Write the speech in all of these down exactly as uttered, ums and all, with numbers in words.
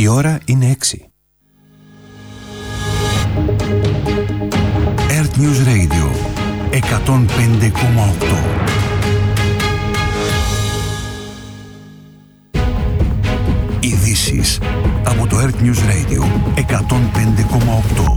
Η ώρα είναι έξι. Earth News Radio εκατόν πέντε κόμμα οκτώ. Ειδήσεις από το Earth News Radio εκατόν πέντε κόμμα οκτώ.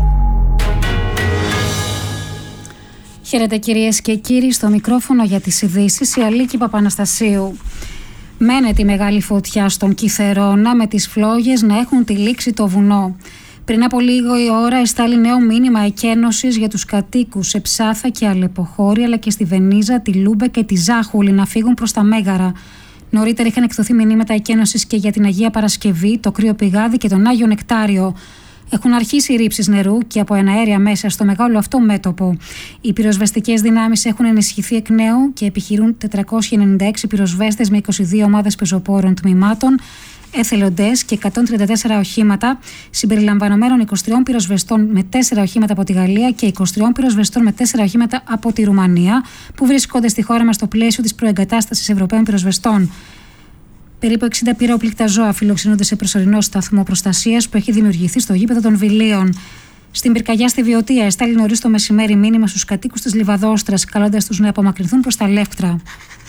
Χαίρετε κυρίες και κύριοι, στο μικρόφωνο για τις ειδήσεις η Αλίκη Παπαναστασίου. Μένεται η μεγάλη φωτιά στον Κιθερώνα με τις φλόγες να έχουν τυλίξει το βουνό. Πριν από λίγο η ώρα εστάλει νέο μήνυμα εκένωσης για τους κατοίκους σε Ψάθα και Αλεποχώρη, αλλά και στη Βενίζα, τη Λούμπε και τη Ζάχουλη να φύγουν προς τα Μέγαρα. Νωρίτερα είχαν εκδοθεί μηνύματα εκένωσης και για την Αγία Παρασκευή, το Κρύο Πηγάδι και τον Άγιο Νεκτάριο. Έχουν αρχίσει οι ρήψεις νερού και από εναέρια μέσα στο μεγάλο αυτό μέτωπο. Οι πυροσβεστικές δυνάμεις έχουν ενισχυθεί εκ νέου και επιχειρούν τετρακόσιοι ενενήντα έξι πυροσβέστες με είκοσι δύο ομάδες πεζοπόρων τμήματων, εθελοντές και εκατόν τριάντα τέσσερα οχήματα, συμπεριλαμβανομένων είκοσι τρία πυροσβεστών με τέσσερα οχήματα από τη Γαλλία και είκοσι τρία πυροσβεστών με τέσσερα οχήματα από τη Ρουμανία, που βρίσκονται στη χώρα μας στο πλαίσιο της προεγκατάστασης Ευρωπαίων πυροσβεστών. Περίπου εξήντα πυρόπληκτα ζώα φιλοξενούνται σε προσωρινό σταθμό προστασίας που έχει δημιουργηθεί στο γήπεδο των Βιλίων. Στην πυρκαγιά στη Βιωτία εστάλει νωρίς το μεσημέρι μήνυμα στους κατοίκους της Λιβαδόστρας, καλώντας τους να απομακρυνθούν προς τα Λεύκτρα.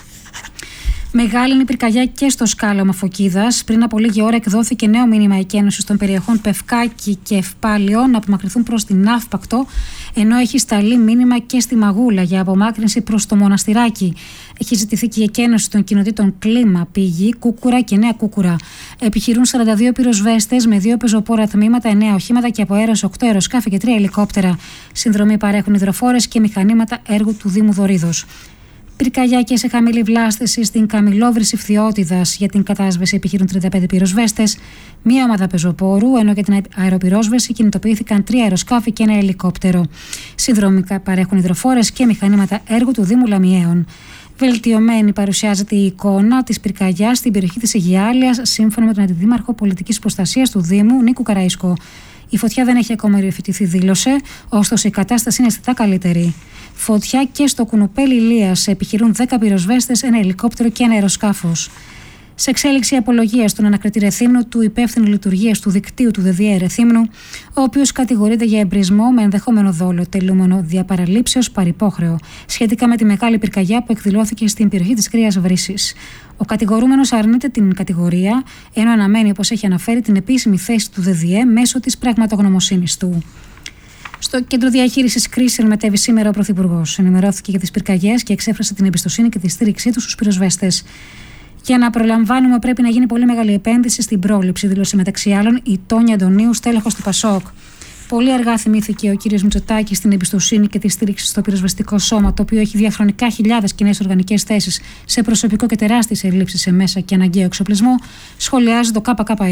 Μεγάλη είναι η πυρκαγιά και στο σκάλωμα Φωκίδας. Πριν από λίγη ώρα εκδόθηκε νέο μήνυμα εκένωσης των περιοχών Πευκάκη και Ευπάλιο να απομακρυνθούν προς την Ναύπακτο, ενώ έχει σταλεί μήνυμα και στη Μαγούλα για απομάκρυνση προς το Μοναστηράκι. Έχει ζητηθεί και η εκένωση των κοινοτήτων Κλίμα, Πηγή, Κούκουρα και Νέα Κούκουρα. Επιχειρούν σαράντα δύο πυροσβέστες με δύο πεζοπόρα τμήματα, εννέα οχήματα και από αέρος οκτώ αεροσκάφη και τρία ελικόπτερα. Συνδρομή παρέχουν υδροφόρες και μηχανήματα έργου του Δήμου Δωρίδος. Πυρκαγιά και σε χαμηλή βλάστηση στην Καμιλόβρηση Φθιώτιδας. Για την κατάσβεση επιχειρούν τριάντα πέντε πυροσβέστες, μία ομάδα πεζοπόρου, ενώ για την αεροπυρόσβεση κινητοποιήθηκαν τρία αεροσκάφη και ένα ελικόπτερο. Συνδρομικά παρέχουν υδροφόρες και μηχανήματα έργου του Δήμου Λαμιαίων. Βελτιωμένη παρουσιάζεται η εικόνα της πυρκαγιάς στην περιοχή της Αιγιάλειας, σύμφωνα με τον Αντιδήμαρχο Πολιτικής Προστασίας του Δήμου, Νίκο Καραϊσκό. Η φωτιά δεν έχει ακόμα υιοθετηθεί, δήλωσε, ωστόσο η κατάσταση είναι αισθητά καλύτερη. Φωτιά και στο Κουνουπέλι Ηλίας, επιχειρούν δέκα πυροσβέστες, ένα ελικόπτερο και ένα αεροσκάφος. Σε εξέλιξη απολογία στον ανακριτή Ρεθύμνου του υπεύθυνου λειτουργίας του δικτύου του ΔΔΕ Ρεθύμνου, ο οποίος κατηγορείται για εμπρισμό με ενδεχόμενο δόλο, τελούμενο διαπαραλήψεως παρυπόχρεο, σχετικά με τη μεγάλη πυρκαγιά που εκδηλώθηκε στην περιοχή της Κρύας Βρύσης. Ο κατηγορούμενος αρνείται την κατηγορία, ενώ αναμένει, όπως έχει αναφέρει, την επίσημη θέση του ΔΔΕ μέσω της πραγματογνωμοσύνης του. Στο κέντρο διαχείρισης κρίσεων μετέβη σήμερα ο Πρωθυπουργός. Ενημερώθηκε για τις πυρκαγιές και εξέφρασε την εμπιστοσύνη και τη στήριξή του στους πυροσβέστες. Για να προλαμβάνουμε, πρέπει να γίνει πολύ μεγάλη επένδυση στην πρόληψη, δήλωσε μεταξύ άλλων η Τόνια Αντωνίου, στέλεχος του Πασόκ. Πολύ αργά θυμήθηκε ο κύριος Μητσοτάκης στην εμπιστοσύνη και τη στήριξη στο πυροσβεστικό σώμα, το οποίο έχει διαχρονικά χιλιάδες κοινές οργανικές θέσεις σε προσωπικό και τεράστιες ελλείψεις σε μέσα και αναγκαίο εξοπλισμό, σχολιάζει το ΚΚΕ.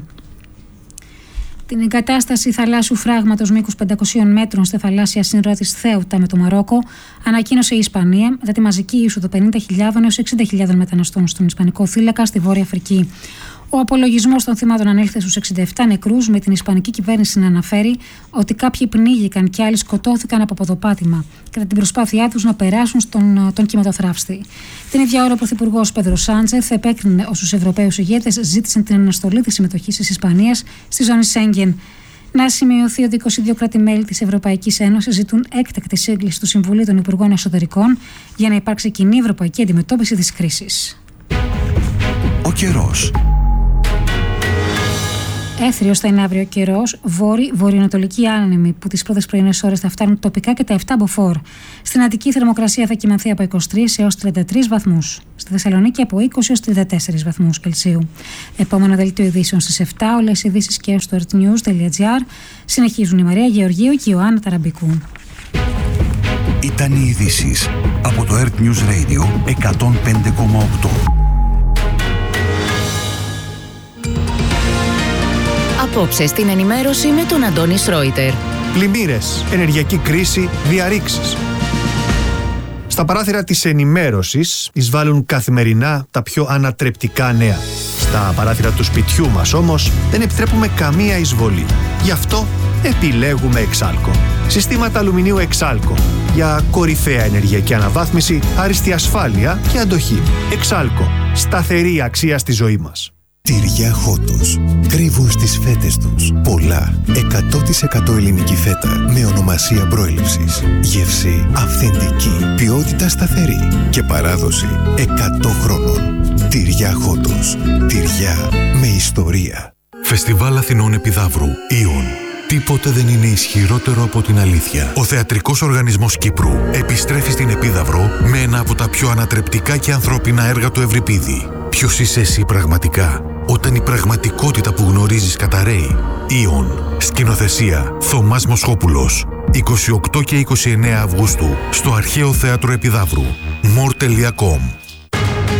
Την εγκατάσταση θαλάσσιου φράγματος μήκους πεντακόσιων μέτρων στη θαλάσσια σύνορα της Θέουτα με το Μαρόκο ανακοίνωσε η Ισπανία μετά τη μαζική είσοδο πενήντα χιλιάδων έως εξήντα χιλιάδων μεταναστών στον Ισπανικό θύλακα στη Βόρεια Αφρική. Ο απολογισμός των θυμάτων ανήλθε στους εξήντα επτά νεκρούς, με την Ισπανική κυβέρνηση να αναφέρει ότι κάποιοι πνίγηκαν και άλλοι σκοτώθηκαν από ποδοπάτημα κατά την προσπάθειά τους να περάσουν στον τον κυματοθράφστη. Την ίδια ώρα ο Πρωθυπουργός Πέδρο Σάντσεθ επέκρινε όσους Ευρωπαίους ηγέτες ζήτησαν την αναστολή της συμμετοχής της Ισπανίας στη ζώνη Σέγγεν. Να σημειωθεί ότι είκοσι δύο κράτη-μέλη της Ευρωπαϊκής Ένωσης ζητούν έκτακτη σύγκληση του Συμβουλίου των Υπουργών Εσωτερικών για να υπάρξει κοινή ευρωπαϊκή αντιμετώπιση της κρίσης. Ο καιρός. Έθριος θα είναι αύριο καιρός, βόρειο, βορειοανατολική άνεμη, που τις πρώτες πρωινές ώρες θα φτάνουν τοπικά και τα επτά μποφόρ. Στην Αττική η θερμοκρασία θα κυμανθεί από είκοσι τρεις έως τριάντα τρεις βαθμούς. Στη Θεσσαλονίκη από είκοσι έως τριάντα τέσσερις βαθμούς Κελσίου. Επόμενο δελτίο ειδήσεων στις επτά, όλες οι ειδήσεις και στο earthnews τελεία gr. Συνεχίζουν η Μαρία Γεωργίου και η Ιωάννα Ταραμπικού. Ήταν οι ειδήσεις από το Earth News Radio εκατόν πέντε κόμμα οκτώ. Απόψε στην ενημέρωση με τον Αντώνη Σρόιτερ. Πλημμύρες, ενεργειακή κρίση, διαρρήξεις. Στα παράθυρα της ενημέρωσης εισβάλλουν καθημερινά τα πιο ανατρεπτικά νέα. Στα παράθυρα του σπιτιού μας όμως δεν επιτρέπουμε καμία εισβολή. Γι' αυτό επιλέγουμε Εξάλκο. Συστήματα αλουμινίου Εξάλκο για κορυφαία ενεργειακή αναβάθμιση, άριστη ασφάλεια και αντοχή. Εξάλκο. Σταθερή αξία στη ζωή μας. Τυριά Χότος. Κρύβουν στις φέτες τους πολλά. εκατό τοις εκατό ελληνική φέτα με ονομασία προέλευσης. Γεύση αυθεντική. Ποιότητα σταθερή. Και παράδοση εκατό χρόνων. Τυριά Χότος. Τυριά με ιστορία. Φεστιβάλ Αθηνών Επιδαύρου. Ιον. Τίποτε δεν είναι ισχυρότερο από την αλήθεια. Ο Θεατρικός Οργανισμός Κύπρου επιστρέφει στην Επίδαυρο με ένα από τα πιο ανατρεπτικά και ανθρώπινα έργα του Ευρυπίδη. Ποιος είσαι εσύ πραγματικά, όταν η πραγματικότητα που γνωρίζεις καταραίει? Ιον. Σκηνοθεσία Θωμάς Μοσχόπουλος. είκοσι οκτώ και είκοσι εννέα Αυγούστου στο Αρχαίο Θέατρο Επιδαύρου. μορ τελεία κομ.